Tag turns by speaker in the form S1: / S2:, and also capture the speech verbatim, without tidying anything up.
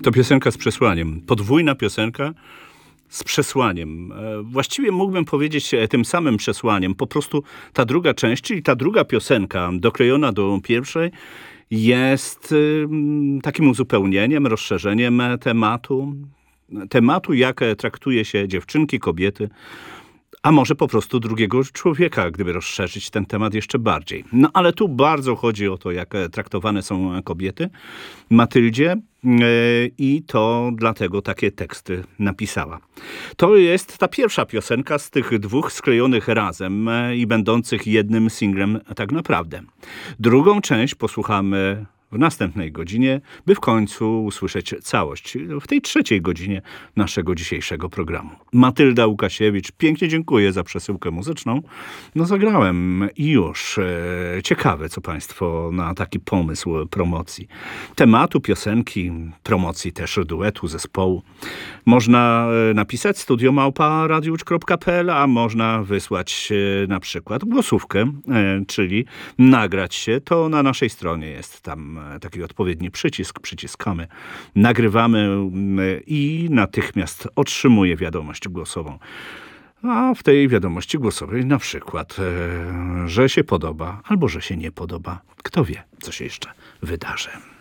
S1: To piosenka z przesłaniem. Podwójna piosenka z przesłaniem. Właściwie mógłbym powiedzieć tym samym przesłaniem. Po prostu ta druga część, czyli ta druga piosenka doklejona do pierwszej, jest takim uzupełnieniem, rozszerzeniem tematu. Tematu, jak traktuje się dziewczynki, kobiety, a może po prostu drugiego człowieka, gdyby rozszerzyć ten temat jeszcze bardziej. No ale tu bardzo chodzi o to, jak traktowane są kobiety. Matyldzie i to dlatego takie teksty napisała. To jest ta pierwsza piosenka z tych dwóch sklejonych razem i będących jednym singlem tak naprawdę. Drugą część posłuchamy w następnej godzinie, by w końcu usłyszeć całość. W tej trzeciej godzinie naszego dzisiejszego programu. Matylda Łukasiewicz, pięknie dziękuję za przesyłkę muzyczną. No zagrałem i już. E, ciekawe, co państwo na taki pomysł promocji. Tematu, piosenki, promocji też duetu, zespołu. Można napisać studio małpa radiusz kropka p l, a można wysłać e, na przykład głosówkę, e, czyli nagrać się. To na naszej stronie jest tam taki odpowiedni przycisk, przyciskamy, nagrywamy i natychmiast otrzymuję wiadomość głosową. A w tej wiadomości głosowej na przykład, że się podoba albo że się nie podoba. Kto wie, co się jeszcze wydarzy.